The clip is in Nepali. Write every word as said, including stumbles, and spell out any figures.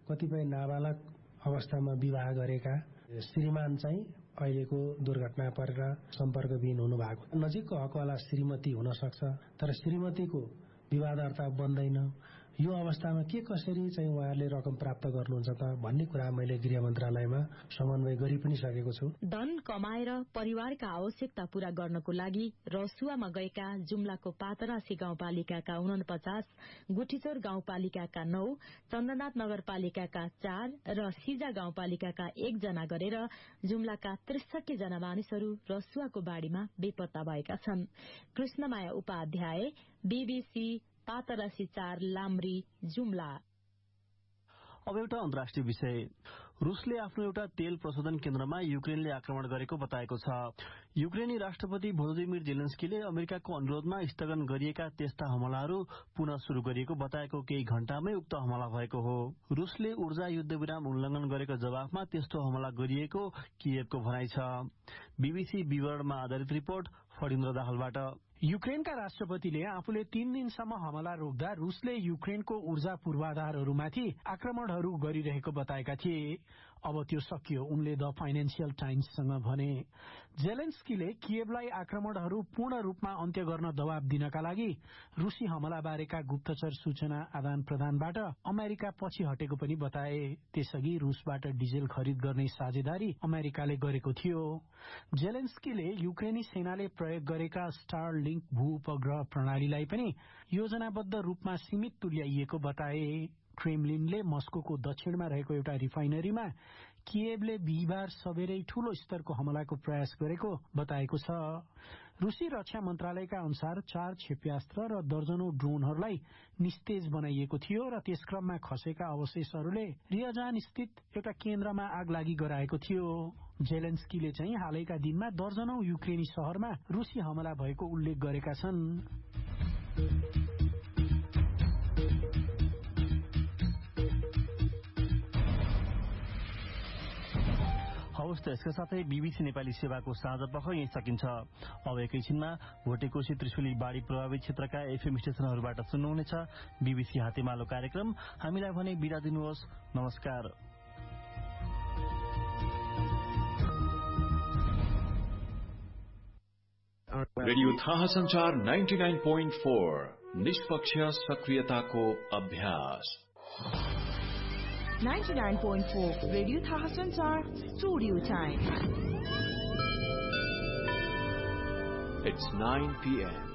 कतिपय नाबालक अवस्थामा विवाह गरेका श्रीमान चाहिँ अहिलेको दुर्घटना परेर सम्पर्कविहीन हुनु भएको। नजिकको हकवाला श्रीमती हुन सक्छ, तर श्रीमतीको विवाह दर्ता बन्दैन। यो अवस्थामा के कसरी चाहिँ उहाँहरूले रकम प्राप्त गर्नुहुन्छ त भन्ने कुरा मैले गृह मन्त्रालयमा समन्वय गरि पनि सकेको छु। धन कमाएर परिवारका आवश्यकता पूरा गर्नको लागि रसुवामा गएका जुम्लाको पातरासी गाउँपालिकाका उनपचास, गुठीचोर गाउँपालिकाका नौ, चन्द्रनाथ नगरपालिकाका चार र सिजा गाउँपालिकाका एकजना गरेर जुम्लाका त्रिसठी जना मानिसहरू रसुवाको बाढ़ीमा बेपत्ता भएका छन्। कृष्णमाया उपाध्याय, बीबीसी, पातरासी चार, लाम्री, जुम्ला। अब एउटा अन्तर्राष्ट्रिय विषय। रूसले आफ्नो एउटा तेल प्रशोधन केन्द्रमा युक्रेनले आक्रमण गरेको बताएको छ। युक्रेनी राष्ट्रपति भोलोदिमिर जेलेन्स्कीले अमेरिकाको अनुरोधमा स्थगन गरिएका त्यस्ता हमलाहरू पुनः शुरू गरिएको बताएको केही घण्टामै उक्त हमला भएको हो। रूसले ऊर्जा युद्धविराम उल्लंघन गरेको जवाफमा त्यस्तो हमला गरिएको कियेभको भनाइ छ। बीबीसी विवरणमा आधारित रिपोर्ट फडिन्द्र दाहालबाट। युक्रेनका राष्ट्रपतिले आफूले तीन दिनसम्म हमला रोक्दा रूसले युक्रेनको ऊर्जा पूर्वाधारहरूमाथि आक्रमणहरू गरिरहेको बताएका थिए। अब त्यो सकियो, उनले द फाइनेन्शियल टाइम्ससँग भने। जेलेन्स्कीले कियेभलाई आक्रमणहरू पूर्ण रूपमा अन्त्य गर्न दबाव दिनका लागि रूसी हमलाबारेका गुप्तचर सूचना आदान प्रदानबाट अमेरिका पछि हटेको पनि बताए। त्यसअघि रूसबाट डिजेल खरिद गर्ने साझेदारी अमेरिकाले गरेको थियो। जेलेन्स्कीले युक्रेनी सेनाले प्रयोग गरेका स्टार लिंक भू उपग्रह प्रणालीलाई पनि योजनाबद्ध रूपमा सीमित तुल्याइएको बताए। क्रेमलिनले मस्कोको दक्षिणमा रहेको एउटा रिफाइनरीमा कियेभले बिहिबार सबेरै ठूलो स्तरको हमलाको प्रयास गरेको बताएको छ। रूसी रक्षा मन्त्रालयका अनुसार चार क्षेप्यास्त्र र दर्जनौं ड्रोनहरूलाई निस्तेज बनाइएको थियो र त्यसक्रममा खसेका अवशेषहरूले रियाजान स्थित एउटा केन्द्रमा आग लागि गराएको थियो। जेलेन्स्कीले चाहिँ हालैका दिनमा दर्जनौं युक्रेनी शहरमा रूसी हमला भएको उल्लेख गरेका छन्। हवस् त यसका साथै बीबीसी नेपाली सेवाको साँझ पख यही सकिन्छ। अब एकैछिनमा भोटेकोशी त्रिशुली बाढ़ी प्रभावित क्षेत्रका एफएम स्टेशनहरूबाट सुन्नुहुनेछ बीबीसी हातेमालो कार्यक्रम। हामीलाई भने बिदा दिनुहोस्। नमस्कार। रेडियो थाहा संचार नाइन्टी नाइन पोइन्ट फोर निष्पक्ष सक्रियताको अभ्यास। ninety-nine point four Radio Thaha Sanchar Studio Time. It's nine p m